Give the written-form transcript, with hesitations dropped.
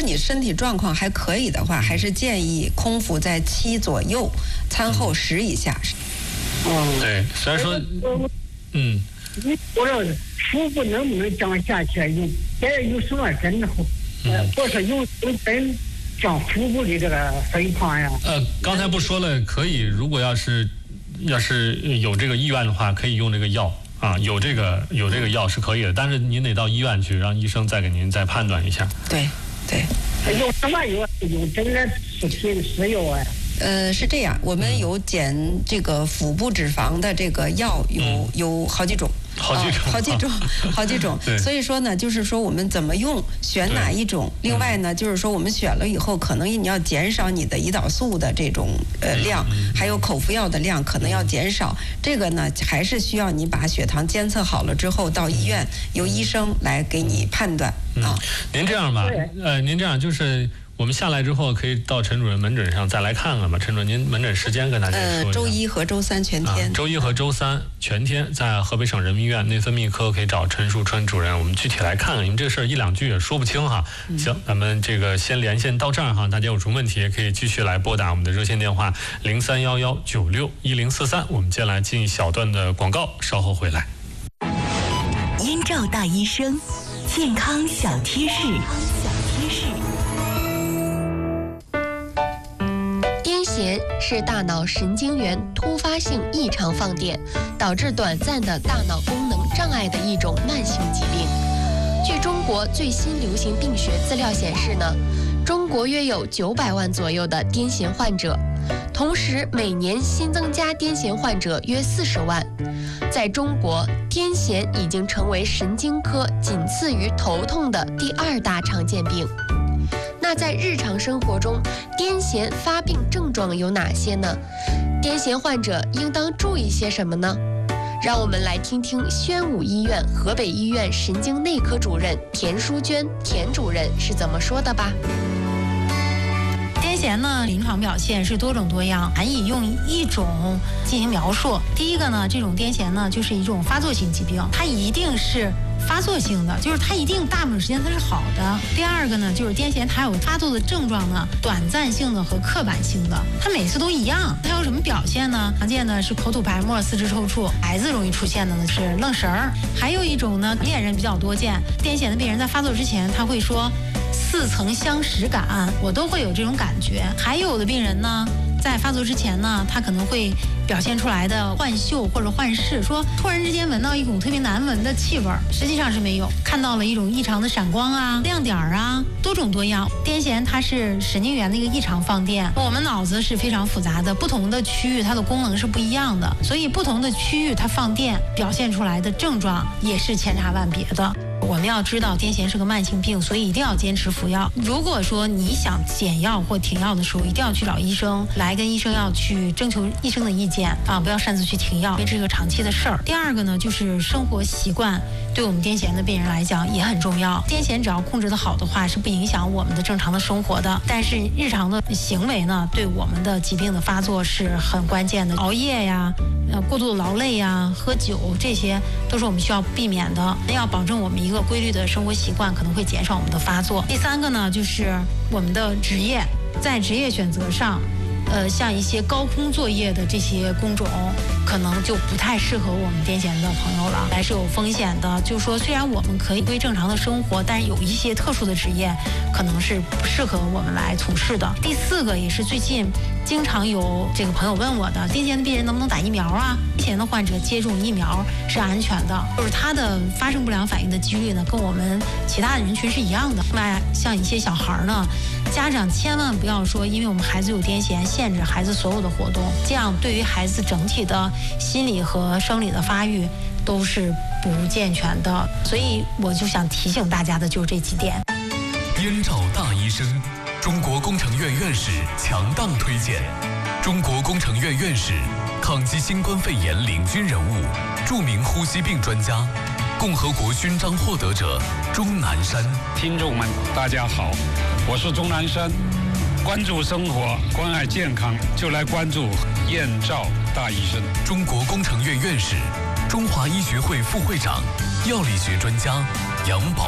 你身体状况还可以的话，还是建议空腹在7左右，餐后10以下。 对，虽然说， 你说了腹部能不能降下去？有什么针后？或者有针降腹部的这个肥胖呀？ 刚才不说了，可以，如果要是有这个意愿的话，可以用这个药啊，有这个药是可以的，但是您得到医院去，让医生再给您再判断一下。 对。 用什么药？用这个是药啊？ 是这样，我们有减这个腹部脂肪的这个药有好几种。好几种。所以说呢，就是说我们怎么用，选哪一种。另外呢，就是说我们选了以后，可能你要减少你的胰岛素的这种量，还有口服药的量可能要减少。这个呢，还是需要你把血糖监测好了之后，到医院由医生来给你判断啊。 您这样吧，您这样就是。我们下来之后可以到陈主任门诊上再来看看吧。陈主任，您门诊时间跟大家说一下。 周1和周3全天。 周1和周3全天，在河北省人民医院内分泌科可以找陈树春主任。我们具体来看看，因为这个事儿1、2句也说不清哈。行，咱们这个先连线到这儿哈。大家有什么问题也可以继续来拨打我们的热线电话0311961043。我们接下来进一小段的广告，稍后回来。 燕赵大医生，健康小贴士。 癫痫是大脑神经元突发性异常放电，导致短暂的大脑功能障碍的一种慢性疾病。据中国最新流行病学资料显示呢，中国约有900万左右的癫痫患者，同时每年新增加癫痫患者约40万。在中国，癫痫已经成为神经科仅次于头痛的第2大常见病。那在日常生活中，癫痫发病症状有哪些呢？癫痫患者应当注意些什么呢？让我们来听听宣武医院河北医院神经内科主任田淑娟田主任是怎么说的吧。 癫痫呢，临床表现是多种多样，难以用一种进行描述。第一个呢，这种癫痫呢，就是一种发作性疾病，它一定是发作性的，就是它一定大部分时间它是好的。第二个呢，就是癫痫它有发作的症状呢，短暂性的和刻板性的，它每次都一样。它有什么表现呢？常见的是口吐白沫、四肢抽搐，孩子容易出现的呢是愣神儿。还有一种呢，恋人比较多见，癫痫的病人在发作之前他会说似曾相识感，我都会有这种感觉。还有的病人呢，在发作之前呢，他可能会表现出来的幻嗅或者幻视，说突然之间闻到一股特别难闻的气味，实际上是没有，看到了一种异常的闪光啊、亮点啊，多种多样。癫痫它是神经元的一个异常放电，我们脑子是非常复杂的，不同的区域它的功能是不一样的，所以不同的区域它放电表现出来的症状也是千差万别的。我们要知道癫痫是个慢性病，所以一定要坚持服药。如果说你想减药或停药的时候，一定要去找医生，来跟医生要去征求医生的意见啊，不要擅自去停药，因为这是个长期的事儿。第二个呢，就是生活习惯对我们癫痫的病人来讲也很重要。癫痫只要控制得好的话，是不影响我们的正常的生活的。但是日常的行为呢，对我们的疾病的发作是很关键的。熬夜呀，过度的劳累呀，喝酒，这些都是我们需要避免的。要保证我们一个规律的生活习惯，可能会减少我们的发作。第三个呢，就是我们的职业，在职业选择上，像一些高空作业的这些工种，可能就不太适合我们癫痫的朋友了，还是有风险的。就是说，虽然我们可以归正常的生活，但是有一些特殊的职业，可能是不适合我们来从事的。第四个也是最近经常有这个朋友问我的，癫痫的病人能不能打疫苗啊？癫痫的患者接种疫苗是安全的，就是他的发生不良反应的几率呢，跟我们其他的人群是一样的。另外，像一些小孩呢，家长千万不要说，因为我们孩子有癫痫，限制孩子所有的活动，这样对于孩子整体的心理和生理的发育都是不健全的。所以我就想提醒大家的就是这几点。 燕赵大医生，中国工程院院士强档推荐，中国工程院院士，抗击新冠肺炎领军人物，著名呼吸病专家，共和国勋章获得者钟南山。 听众们，大家好，我是钟南山。关注生活，关爱健康，就来关注燕赵大医生。 中国工程院院士，中华医学会副会长，药理学专家杨宝